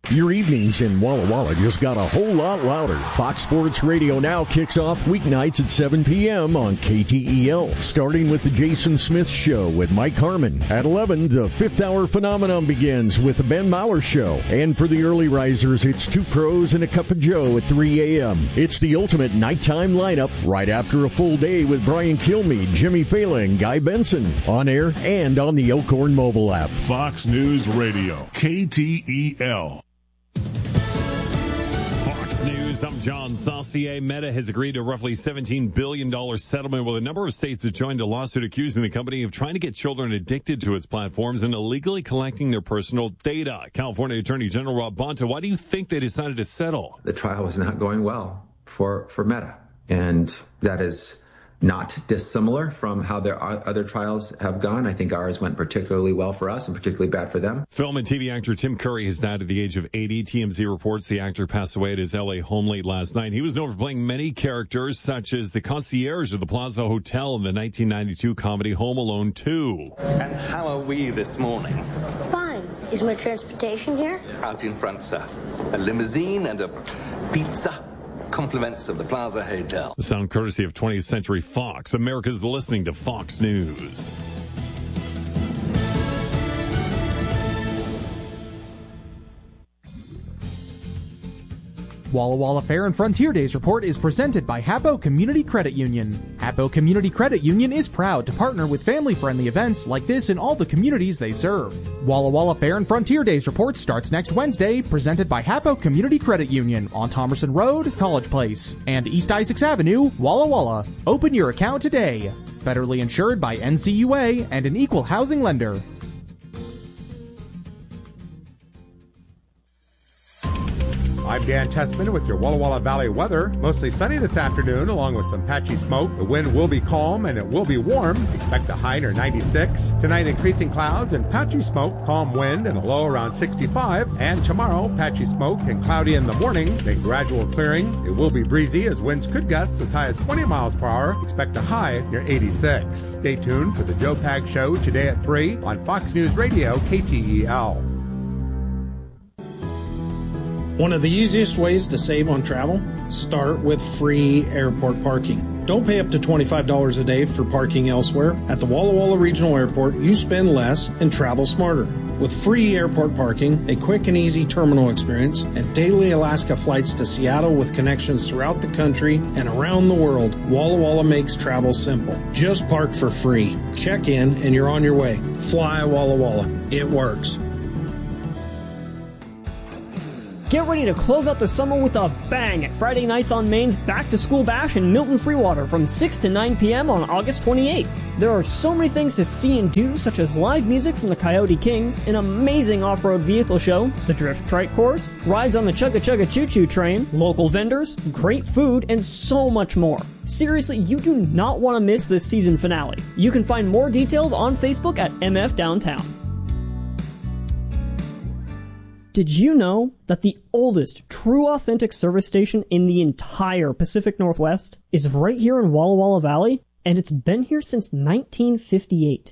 Your evenings in Walla Walla just got a whole lot louder. Fox Sports Radio Now kicks off weeknights at 7 p.m. on KTEL, starting with the Jason Smith Show with Mike Harmon. At 11, the Fifth Hour Phenomenon begins with the Ben Maller Show. And for the early risers, it's Two Pros and a Cup of Joe at 3 a.m. It's the ultimate nighttime lineup right after a full day with Brian Kilmeade, Jimmy Fallon, and Guy Benson. On air and on the Elkhorn mobile app. Fox News Radio, KTEL. I'm John Saucier. Meta has agreed to a roughly $17 billion settlement with a number of states that joined a lawsuit accusing the company of trying to get children addicted to its platforms and illegally collecting their personal data. California Attorney General Rob Bonta, why do you think they decided to settle? The trial was not going well for Meta, and that is not dissimilar from how their other trials have gone. I think ours went particularly well for us and particularly bad for them. Film and TV actor Tim Curry has died at the age of 80. TMZ reports the actor passed away at his L.A. home late last night. He was known for playing many characters, such as the concierge of the Plaza Hotel in the 1992 comedy Home Alone 2. And how are we this morning? Fine. Is my transportation here? Out in front, sir. A limousine and a pizza. Compliments of the Plaza Hotel. The sound courtesy of 20th Century Fox. America's listening to Fox News. Walla Walla Fair and Frontier Days report is presented by Hapo Community Credit Union. Hapo Community Credit Union is proud to partner with family-friendly events like this in all the communities they serve. Walla Walla Fair and Frontier Days report starts next Wednesday, presented by Hapo Community Credit Union on Thomerson Road, College Place, and East Isaacs Avenue, Walla Walla. Open your account today. Federally insured by NCUA and an equal housing lender. I'm Dan Testman with your Walla Walla Valley weather. Mostly sunny this afternoon, along with some patchy smoke. The wind will be calm and it will be warm. Expect a high near 96. Tonight, increasing clouds and patchy smoke, calm wind and a low around 65. And tomorrow, patchy smoke and cloudy in the morning, then gradual clearing. It will be breezy as winds could gust as high as 20 miles per hour. Expect a high near 86. Stay tuned for the Joe Pag Show today at 3 on Fox News Radio, KTEL. One of the easiest ways to save on travel, start with free airport parking. Don't pay up to $25 a day for parking elsewhere. At the Walla Walla Regional Airport, you spend less and travel smarter. With free airport parking, a quick and easy terminal experience, and daily Alaska flights to Seattle with connections throughout the country and around the world, Walla Walla makes travel simple. Just park for free. Check in and you're on your way. Fly Walla Walla. It works. Get ready to close out the summer with a bang at Friday nights on Maine's Back to School Bash in Milton Freewater from 6 to 9 p.m. on August 28th. There are so many things to see and do, such as live music from the Coyote Kings, an amazing off-road vehicle show, the Drift Trike course, rides on the Chugga Chugga Choo Choo train, local vendors, great food, and so much more. Seriously, you do not want to miss this season finale. You can find more details on Facebook at MF Downtown. Did you know that the oldest true authentic service station in the entire Pacific Northwest is right here in Walla Walla Valley? And it's been here since 1958.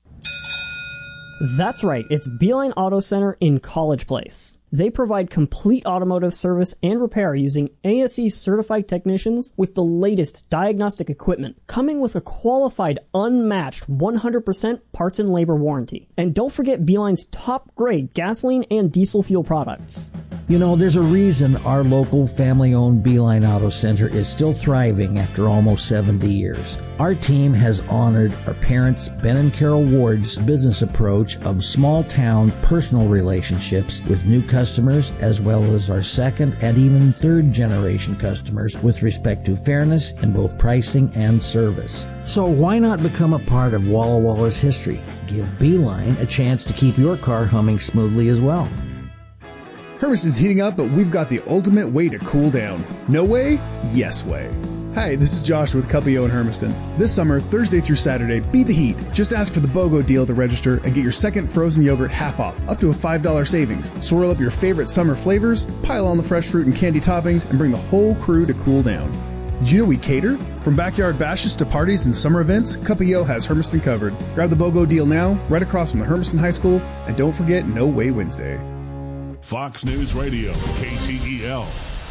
That's right, it's Beeline Auto Center in College Place. They provide complete automotive service and repair using ASE certified technicians with the latest diagnostic equipment, coming with a qualified, unmatched 100% parts and labor warranty. And don't forget Beeline's top grade gasoline and diesel fuel products. You know, there's a reason our local family-owned Beeline Auto Center is still thriving after almost 70 years. Our team has honored our parents, Ben and Carol Ward's business approach of small-town personal relationships with new customers, as well as our second and even third-generation customers with respect to fairness in both pricing and service. So why not become a part of Walla Walla's history? Give Beeline a chance to keep your car humming smoothly as well. Hermiston's heating up, but we've got the ultimate way to cool down. No way? Yes way. Hi, this is Josh with Cuppio in Hermiston. This summer, Thursday through Saturday, beat the heat. Just ask for the BOGO deal to register and get your second frozen yogurt half off, up to a $5 savings. Swirl up your favorite summer flavors, pile on the fresh fruit and candy toppings, and bring the whole crew to cool down. Did you know we cater? From backyard bashes to parties and summer events, Cuppio has Hermiston covered. Grab the BOGO deal now, right across from the Hermiston High School, and don't forget No Way Wednesday. Fox News Radio, KTEL.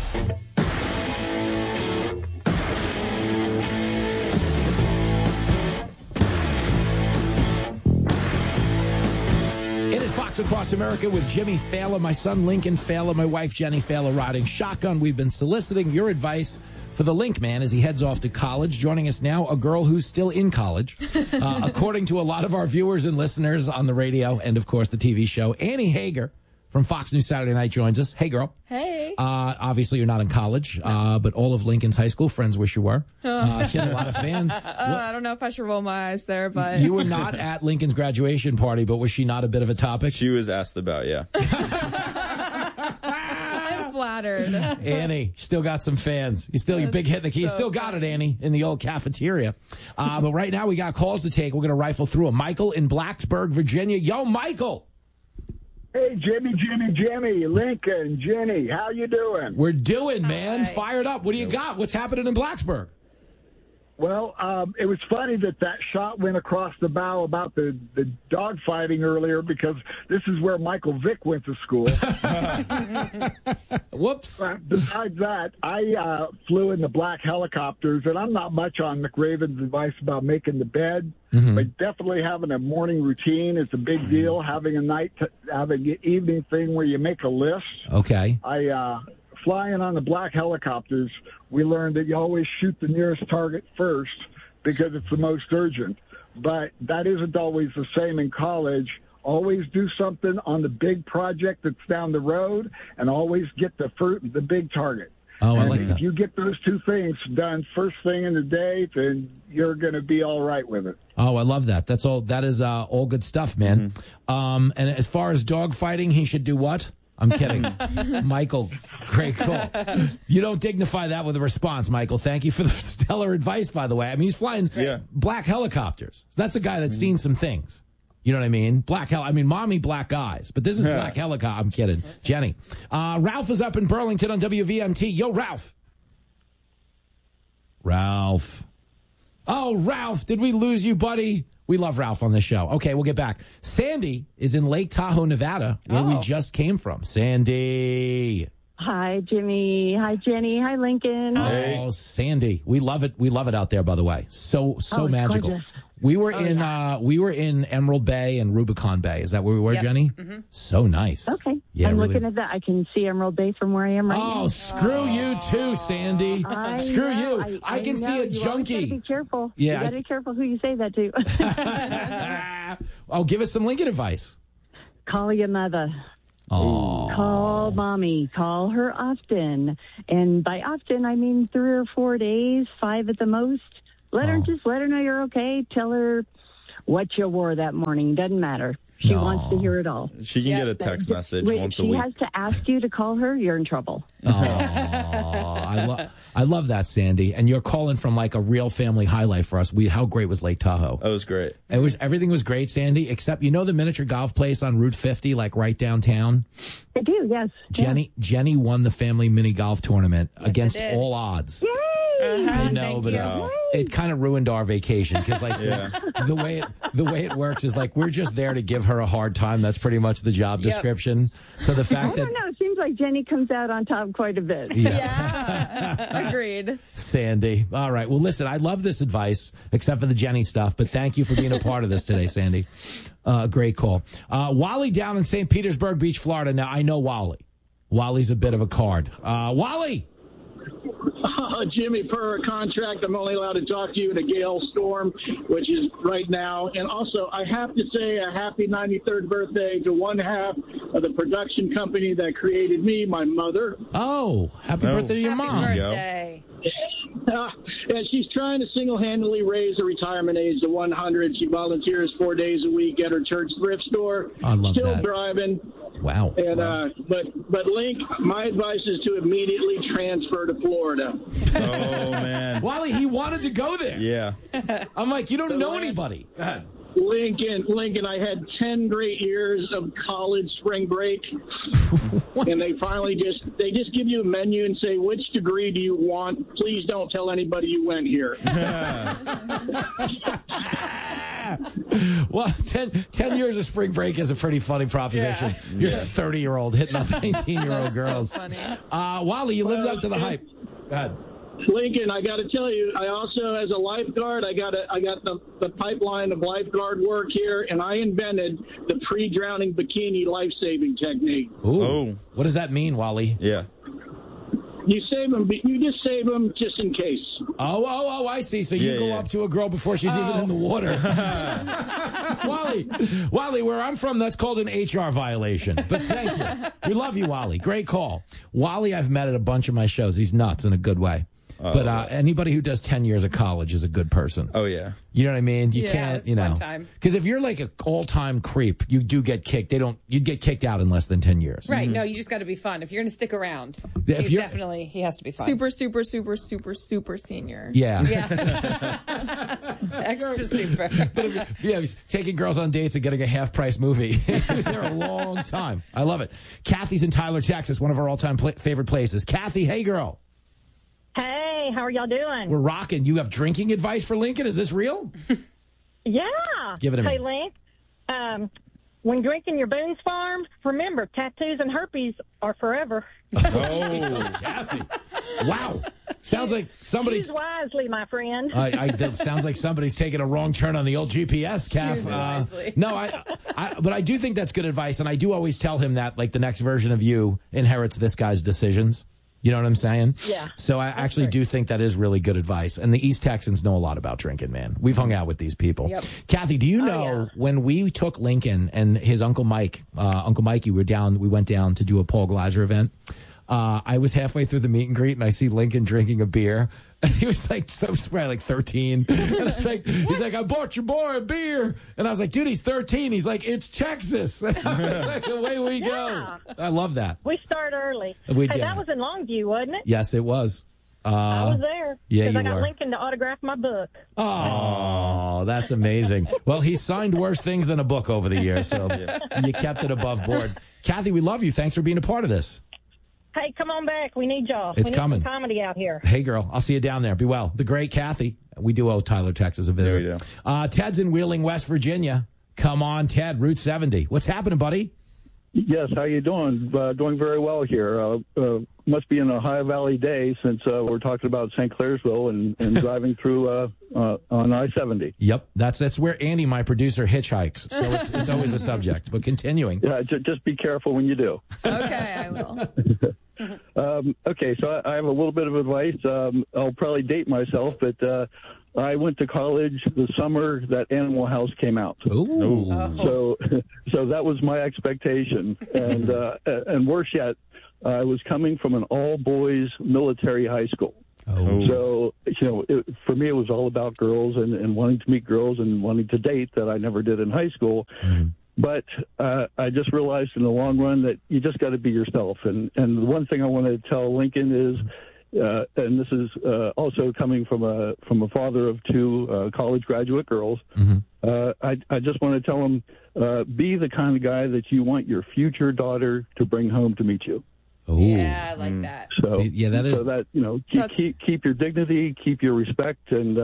It is Fox Across America with Jimmy Fallon, my son Lincoln Fallon, my wife Jenny Fallon riding shotgun. We've been soliciting your advice for the Link man as he heads off to college. Joining us now, a girl who's still in college, according to a lot of our viewers and listeners on the radio and, of course, the TV show. Annie Hager from Fox News Saturday Night joins us. Hey, girl. Hey. Obviously, you're not in college, but all of Lincoln's high school friends wish you were. She had a lot of fans. I don't know if I should roll my eyes there, but... You were not at Lincoln's graduation party, but was she not a bit of a topic? She was asked about, yeah. I'm flattered. Annie, still got some fans. You still, your big hit in the key. You still got it, Annie, in the old cafeteria. But right now, we got calls to take. We're going to rifle through them. Michael in Blacksburg, Virginia. Yo, Michael. Hey, Jimmy, Lincoln, Jenny, how you doing? We're doing, man. Hi. Fired up. What do you got? What's happening in Blacksburg? Well, it was funny that shot went across the bow about the dog fighting earlier because this is where Michael Vick went to school. Whoops. Besides that, I flew in the black helicopters, and I'm not much on McRaven's advice about making the bed, but definitely having a morning routine is a big deal. Having an evening thing where you make a list. Okay. Flying on the black helicopters, we learned that you always shoot the nearest target first because it's the most urgent. But that isn't always the same in college. Always do something on the big project that's down the road, and always get the big target. Oh, I like that. If you get those two things done first thing in the day, then you're going to be all right with it. Oh, I love that. That is all good stuff, man. And as far as dog fighting, he should do what? I'm kidding. Michael, great call. You don't dignify that with a response, Michael. Thank you for the stellar advice, by the way. I mean, he's flying black helicopters. So that's a guy that's seen some things. You know what I mean? Mommy black eyes. But this is black helicopter. I'm kidding. Jenny. Ralph is up in Burlington on WVMT. Yo, Ralph. Ralph. Oh, Ralph, did we lose you, buddy? We love Ralph on this show. Okay, we'll get back. Sandy is in Lake Tahoe, Nevada, where we just came from. Sandy. Hi, Jimmy. Hi, Jenny. Hi, Lincoln. Oh, Sandy. We love it. We love it out there, by the way. So magical. Gorgeous. We were in Emerald Bay and Rubicon Bay. Is that where we were, Jenny? Mm-hmm. So nice. Okay. Yeah, I'm really. looking at that. I can see Emerald Bay from where I am right now. Oh, screw you too, Sandy. Screw you. I can see a junkie. You gotta be careful. Yeah. You gotta be careful who you say that to. Oh, give us some Lincoln advice. Call your mother. Oh. Call mommy. Call her often. And by often, I mean 3 or 4 days, 5 at the most. Let her know you're okay. Tell her what you wore that morning. Doesn't matter. She wants to hear it all. She can get a text message once a week. If she has to ask you to call her, you're in trouble. Oh, I love that, Sandy. And you're calling from like a real family highlight for us. How great was Lake Tahoe? That was great. Everything was great, Sandy, except the miniature golf place on Route 50, like right downtown? I do, yes. Jenny won the family mini golf tournament against all odds. Yay! I know, but it kind of ruined our vacation because, like, the way it works is like we're just there to give her a hard time. That's pretty much the job description. So the fact I don't know. It seems like Jenny comes out on top quite a bit. Yeah. Agreed. Sandy. All right. Well, listen, I love this advice, except for the Jenny stuff. But thank you for being a part of this today, Sandy. Great call. Wally down in St. Petersburg Beach, Florida. Now I know Wally. Wally's a bit of a card. Wally. Jimmy, per our contract, I'm only allowed to talk to you in a gale storm, which is right now. And also, I have to say a happy 93rd birthday to one half of the production company that created me, my mother. Oh, happy birthday to your mom. Happy birthday. And she's trying to single-handedly raise the retirement age to 100. She volunteers 4 days a week at her church thrift store. I love Still that. Driving. Wow. And but Link, my advice is to immediately transfer to Florida. Oh man, Wally, he wanted to go there. Yeah. I'm like, you don't know anybody. Go ahead. Lincoln, I had 10 great years of college spring break, and they finally just give you a menu and say, which degree do you want? Please don't tell anybody you went here. Well, 10 years of spring break is a pretty funny proposition. Yeah. You're 30-year-old hitting up 19-year-old girls. So funny. Wally, you lived up to the hype. Go ahead. Lincoln, I got to tell you, I also, as a lifeguard, I got the pipeline of lifeguard work here, and I invented the pre-drowning bikini life-saving technique. Ooh. Oh. What does that mean, Wally? Yeah. You save them, you just save them just in case. Oh, I see. So you go up to a girl before she's even in the water. Wally, where I'm from, that's called an HR violation. But thank you. We love you, Wally. Great call. Wally, I've met at a bunch of my shows. He's nuts in a good way. But anybody who does 10 years of college is a good person. Oh, yeah. You know what I mean? You can't, it's one time. Because if you're like an all-time creep, you do get kicked. You'd get kicked out in less than 10 years. Right. No, you just got to be fun. If you're going to stick around, If you're- he has to be fun. Super, super, super, super, super senior. Yeah. Extra super. He's taking girls on dates and getting a half-price movie. He was there a long time. I love it. Kathy's in Tyler, Texas, one of our all-time favorite places. Kathy, hey, girl. Hey, how are y'all doing? We're rocking. You have drinking advice for Lincoln? Is this real? Yeah. Give it to me. Hey, Link, when drinking your Boone's Farm, remember, tattoos and herpes are forever. Oh, Kathy. Wow. Sounds like somebody... Choose wisely, my friend. That sounds like somebody's taking a wrong turn on the old GPS, Kath. But I do think that's good advice, and I do always tell him that, like, the next version of you inherits this guy's decisions. You know what I'm saying? Yeah. So I actually do think that is really good advice. And the East Texans know a lot about drinking, man. We've hung out with these people. Yep. Kathy, do you know when we took Lincoln and his Uncle Mike, Uncle Mikey, we went down to do a Paul Gleiser event. I was halfway through the meet and greet and I see Lincoln drinking a beer. And he was like, probably like 13. And it's like, he's like, I bought your boy a beer. And I was like, dude, he's 13. He's like, it's Texas. And I was like, away we go. I love that. We start early. We hey, did. that was in Longview, wasn't it? Yes, it was. I was there. Yeah, because you I got were. Lincoln to autograph my book. Oh, that's amazing. Well, he's signed worse things than a book over the years, so you kept it above board. Kathy, we love you. Thanks for being a part of this. Hey, come on back. We need y'all. It's we need coming. some comedy out here. Hey, girl, I'll see you down there. Be well. The great Kathy. We do owe Tyler, Texas a visit. There we do. Ted's in Wheeling, West Virginia. Come on, Ted, Route 70. What's happening, buddy? Yes, how you doing? Doing very well here. Must be an Ohio Valley day since we're talking about St. Clairsville and driving through on I-70. Yep, that's where Andy, my producer, hitchhikes. So it's always a subject. But continuing. Yeah, just be careful when you do. Okay, I will. Okay, so I have a little bit of advice. I'll probably date myself, but I went to college the summer that Animal House came out. Ooh. So that was my expectation. And worse yet, I was coming from an all-boys military high school. Oh. So, for me, it was all about girls and wanting to meet girls and wanting to date that I never did in high school. Mm. But I just realized in the long run that you just got to be yourself. And the one thing I want to tell Lincoln is, and this is also coming from a father of two college graduate girls, I just want to tell him, be the kind of guy that you want your future daughter to bring home to meet you. Ooh. Yeah, I like that. So yeah, that is. So that keep your dignity, keep your respect, and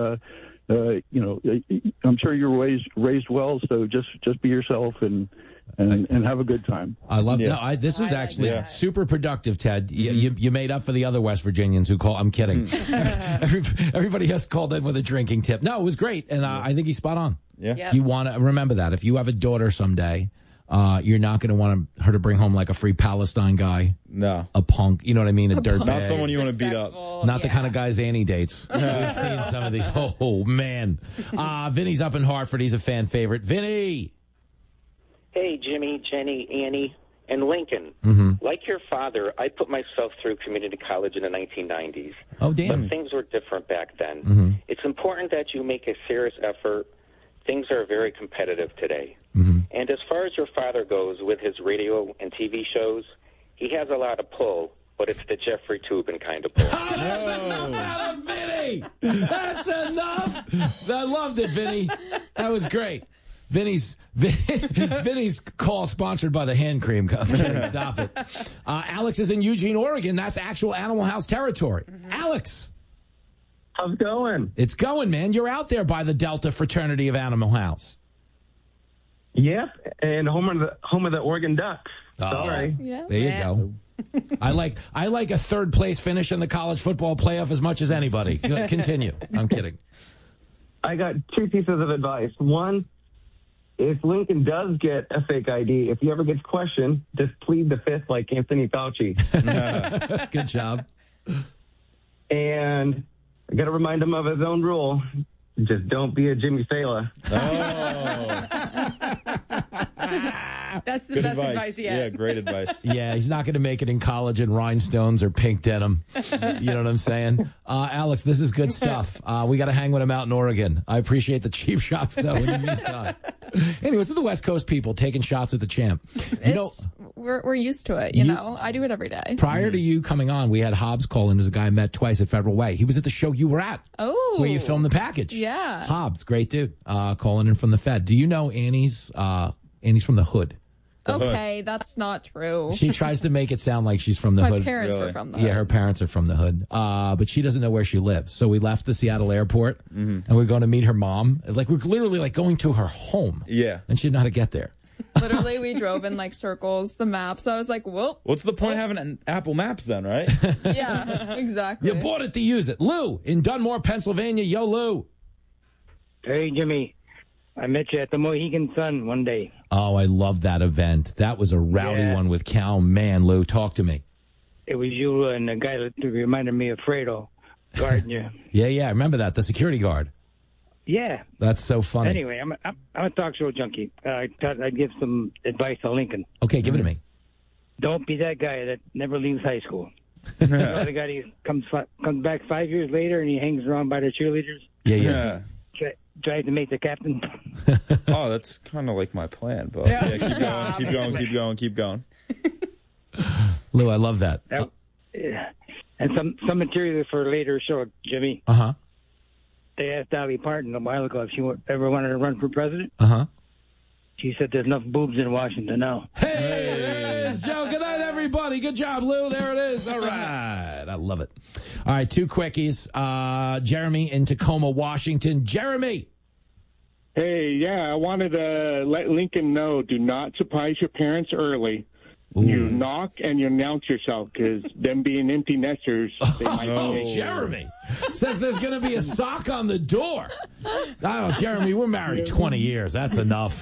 I'm sure you were raised well. So just be yourself and have a good time. I love. Yeah. No, this was actually super productive, Ted. You made up for the other West Virginians who call. I'm kidding. Everybody has called in with a drinking tip. No, it was great, and I think he's spot on. Yeah. Yep. You want to remember that if you have a daughter someday. You're not going to want her to bring home like a free Palestine guy. No. A punk. You know what I mean? A dirtbag. Not someone you want to beat up. Not the kind of guys Annie dates. We've seen some of the. Oh, man. Vinny's up in Hartford. He's a fan favorite. Vinny. Hey, Jimmy, Jenny, Annie, and Lincoln. Mm-hmm. Like your father, I put myself through community college in the 1990s. Oh, damn. But things were different back then. Mm-hmm. It's important that you make a serious effort. Things are very competitive today. Mm-hmm. And as far as your father goes with his radio and TV shows, he has a lot of pull, but it's the Jeffrey Toobin kind of pull. Oh, that's enough out of Vinny. That's enough. I loved it, Vinny. That was great. Vinny's call sponsored by the hand cream company. Stop it. Alex is in Eugene, Oregon. That's actual Animal House territory. Alex. How's it going? It's going, man. You're out there by the Delta Fraternity of Animal House. Yep, and home of the Oregon Ducks. Sorry. Yeah. There you go. I like a third place finish in the college football playoff as much as anybody. Continue. I'm kidding. I got two pieces of advice. One, if Lincoln does get a fake ID, if he ever gets questioned, just plead the fifth like Anthony Fauci. Good job. And I got to remind him of his own rule. Just don't be a Jimmy Fallon. That's the best advice yet. Yeah, great advice. Yeah, he's not going to make it in college in rhinestones or pink denim. You know what I'm saying? Alex, this is good stuff. We got to hang with him out in Oregon. I appreciate the cheap shots, though, in the meantime. Anyway, it's the West Coast people taking shots at the champ. We're used to it, you know. I do it every day. Prior to you coming on, we had Hobbs call in. There's a guy I met twice at Federal Way. He was at the show you were at. Oh. Where you filmed the package. Yeah. Hobbs, great dude, calling in from the Fed. Do you know Annie's from the hood? Okay, that's not true. She tries to make it sound like she's from the hood. My parents are from the hood. Yeah, her parents are from the hood. But she doesn't know where she lives. So we left the Seattle airport, and we're going to meet her mom. Like, we're literally like going to her home. Yeah. And she didn't know how to get there. Literally, we drove in like circles, the maps. I was like, whoop. What's the point of having an Apple Maps then, right? Yeah, exactly. You bought it to use it. Lou in Dunmore, Pennsylvania. Yo, Lou. Hey, Jimmy. I met you at the Mohegan Sun one day. Oh, I love that event. That was a rowdy one with Cal. Man, Lou, talk to me. It was you and the guy that reminded me of Fredo guarding you. Yeah, I remember that. The security guard. Yeah. That's so funny. Anyway, I'm a talk show junkie. I thought I'd give some advice to Lincoln. Okay, give it to me. Don't be that guy that never leaves high school. You know, the guy who comes back 5 years later and he hangs around by the cheerleaders. Yeah. Tries to make the captain. Oh, that's kind of like my plan, but yeah, keep going. Lou, I love that. And some material for a later show, Jimmy. Uh-huh. They asked Dolly Parton a while ago if she ever wanted to run for president. Uh-huh. She said there's enough boobs in Washington now. Hey, there it is, Joe. Good night, everybody. Good job, Lou. There it is. All right. I love it. All right, two quickies. Jeremy in Tacoma, Washington. Jeremy. Hey, yeah, I wanted to let Lincoln know, do not surprise your parents early. Ooh. You knock and you announce yourself, because them being empty nesters, they might be. Jeremy says there's going to be a sock on the door. Jeremy, we're married 20 years. That's enough.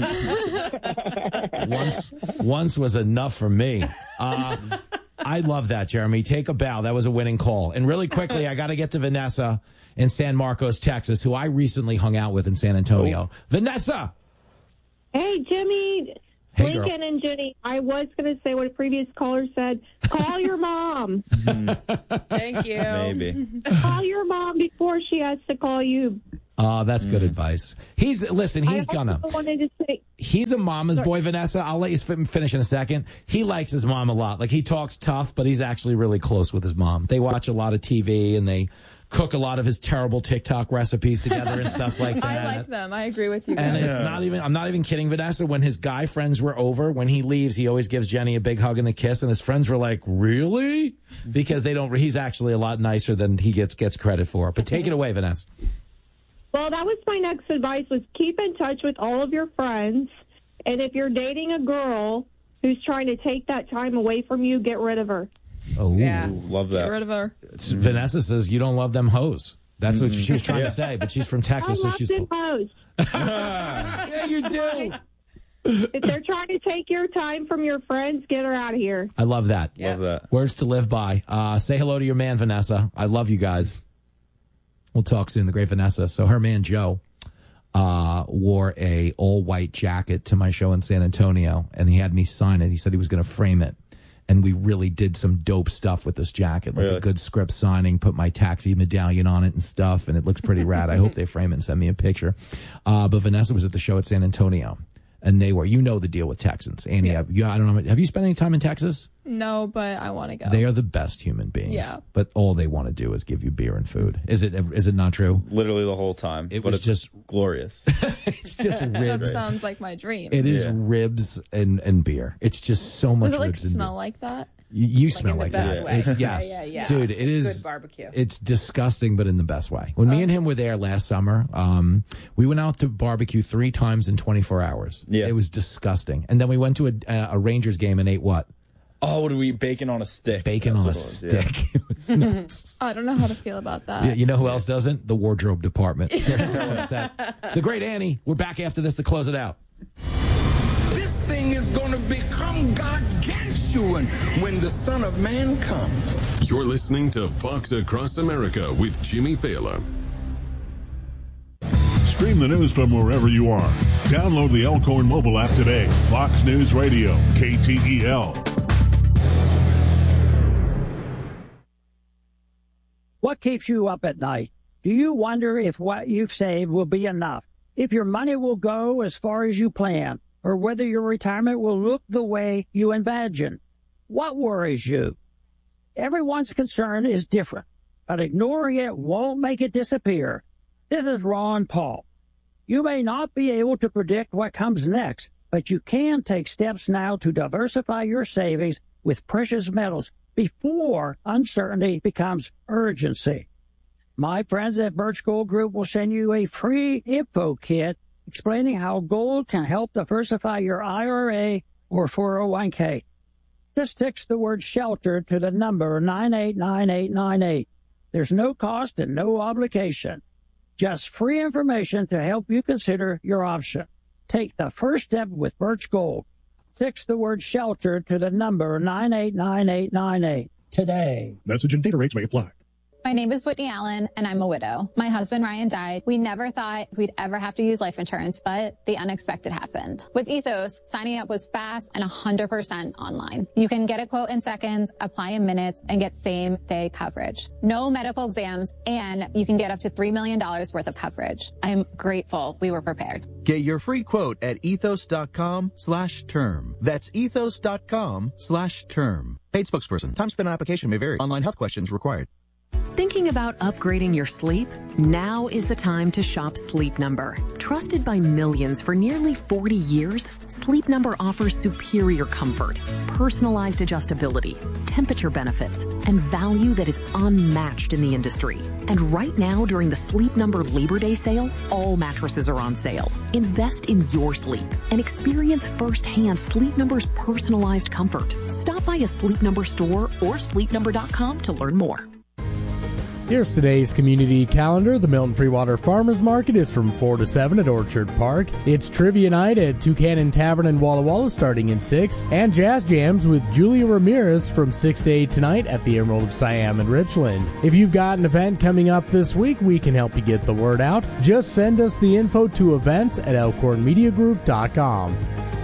Once was enough for me. I love that, Jeremy. Take a bow. That was a winning call. And really quickly, I got to get to Vanessa in San Marcos, Texas, who I recently hung out with in San Antonio. Vanessa. Hey, Jimmy. Hey, Lincoln girl. and Jenny, I was going to say what a previous caller said. Call your mom. Thank you. Maybe. Call your mom before she has to call you. That's good advice. He's gonna. Wanted to say, he's a mama's boy, Vanessa. I'll let you finish in a second. He likes his mom a lot. Like, he talks tough, but he's actually really close with his mom. They watch a lot of TV and they cook a lot of his terrible TikTok recipes together and stuff like that. I like them. I agree with you guys. And it's not even, I'm not even kidding, Vanessa. When his guy friends were over, when he leaves, he always gives Jenny a big hug and a kiss. And his friends were like, really? Because he's actually a lot nicer than he gets credit for. But take it away, Vanessa. well, that was my next advice, was keep in touch with all of your friends. And if you're dating a girl who's trying to take that time away from you, get rid of her. Oh, yeah. Love that. Get rid of her. Vanessa says you don't love them hoes. That's what she was trying to say, but she's from Texas, so she's. Hoes. Yeah, you do. If they're trying to take your time from your friends, get her out of here. I love that. Yeah. Love that. Words to live by. Say hello to your man, Vanessa. I love you guys. We'll talk soon, the great Vanessa. So her man, Joe, wore a all-white jacket to my show in San Antonio, and he had me sign it. He said he was going to frame it. And we really did some dope stuff with this jacket, like a good script signing, put my taxi medallion on it and stuff, and it looks pretty rad. I hope they frame it and send me a picture. But Vanessa was at the show at San Antonio, and they were, you know the deal with Texans. Annie, I don't know, have you spent any time in Texas? No, but I want to go. They are the best human beings. Yeah. But all they want to do is give you beer and food. Is it not true? Literally the whole time. It but was it's just glorious. It's just That ribs. sounds like my dream. It is ribs and beer. It's just so much Does it like ribs and smell beer. like that? You Like smell in the like best that. way. It's, yes. Yeah. Dude, it is. Good barbecue. It's disgusting, but in the best way. When me and him were there last summer, we went out to barbecue 3 times in 24 hours. Yeah. It was disgusting. And then we went to a Rangers game and ate what? Oh, what did we eat? Bacon on a stick. Bacon on a stick. It was nuts. I don't know how to feel about that. Yeah, you know who else doesn't? The wardrobe department. They're so upset. The great Annie. We're back after this to close it out. This thing is going to become gargantuan when the Son of Man comes. You're listening to Fox Across America with Jimmy Thaler. Stream the news from wherever you are. Download the Elkhorn mobile app today. Fox News Radio, KTEL. What keeps you up at night? Do you wonder if what you've saved will be enough? If your money will go as far as you plan? Or whether your retirement will look the way you imagine? What worries you? Everyone's concern is different, but ignoring it won't make it disappear. This is Ron Paul. You may not be able to predict what comes next, but you can take steps now to diversify your savings with precious metals before uncertainty becomes urgency. My friends at Birch Gold Group will send you a free info kit explaining how gold can help diversify your IRA or 401k. Just text the word SHELTER to the number 989898. There's no cost and no obligation. Just free information to help you consider your option. Take the first step with Birch Gold. Text the word SHELTER to the number 989898 today. Message and data rates may apply. My name is Whitney Allen, and I'm a widow. My husband, Ryan, died. We never thought we'd ever have to use life insurance, but the unexpected happened. With Ethos, signing up was fast and 100% online. You can get a quote in seconds, apply in minutes, and get same-day coverage. No medical exams, and you can get up to $3 million worth of coverage. I'm grateful we were prepared. Get your free quote at ethos.com/term. That's ethos.com/term. Paid spokesperson. Time spent on application may vary. Online health questions required. Thinking about upgrading your sleep? Now is the time to shop Sleep Number. Trusted by millions for nearly 40 years, Sleep Number offers superior comfort, personalized adjustability, temperature benefits, and value that is unmatched in the industry. And right now, during the Sleep Number Labor Day sale, all mattresses are on sale. Invest in your sleep and experience firsthand Sleep Number's personalized comfort. Stop by a Sleep Number store or sleepnumber.com to learn more. Here's today's community calendar. The Milton Freewater Farmers Market is from 4 to 7 at Orchard Park. It's Trivia Night at Toucan Tavern in Walla Walla starting at 6. And Jazz Jams with Julia Ramirez from 6 to 8 tonight at the Emerald of Siam in Richland. If you've got an event coming up this week, we can help you get the word out. Just send us the info to events at elkhornmediagroup.com.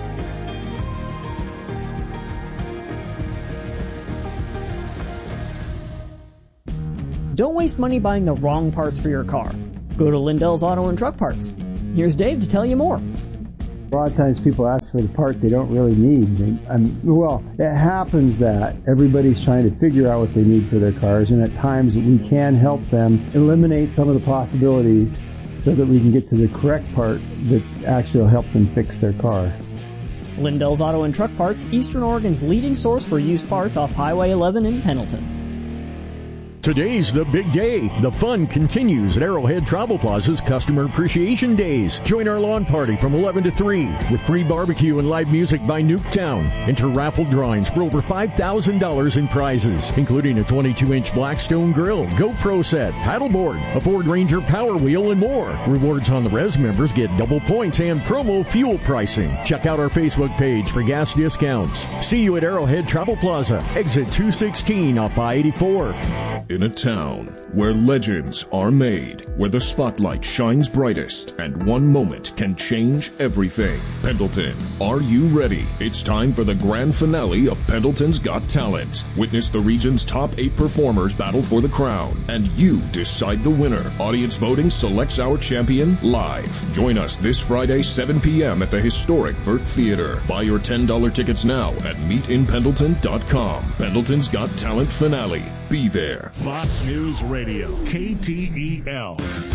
Don't waste money buying the wrong parts for your car. Go to Lindell's Auto and Truck Parts. Here's Dave to tell you more. A lot of times people ask for the part they don't really need. Well, it happens that everybody's trying to figure out what they need for their cars, and at times we can help them eliminate some of the possibilities so that we can get to the correct part that actually will help them fix their car. Lindell's Auto and Truck Parts, Eastern Oregon's leading source for used parts off Highway 11 in Pendleton. Today's the big day. The fun continues at Arrowhead Travel Plaza's Customer Appreciation Days. Join our lawn party from 11 to 3 with free barbecue and live music by Nuketown. Enter raffle drawings for over $5,000 in prizes, including a 22-inch Blackstone grill, GoPro set, paddleboard, a Ford Ranger Power Wheel, and more. Rewards on the Res members get double points and promo fuel pricing. Check out our Facebook page for gas discounts. See you at Arrowhead Travel Plaza, exit 216 off I-84. In a town where legends are made, where the spotlight shines brightest, and one moment can change everything. Pendleton, are you ready? It's time for the grand finale of Pendleton's Got Talent. Witness the region's top 8 performers battle for the crown, and you decide the winner. Audience voting selects our champion live. Join us this Friday, 7 p.m. at the historic Vert Theater. Buy your $10 tickets now at meetinpendleton.com. Pendleton's Got Talent finale. Be there. Fox News Radio, KTEL.